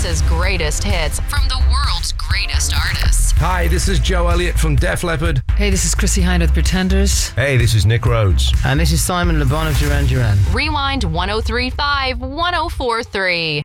U.S.'s greatest hits from the world's greatest artists. Hi, this is Joe Elliott from Def Leppard. Hey, this is Chrissy Hynde of Pretenders. Hey, this is Nick Rhodes. And this is Simon Le Bon of Duran Duran. Rewind 103.5, 104.3.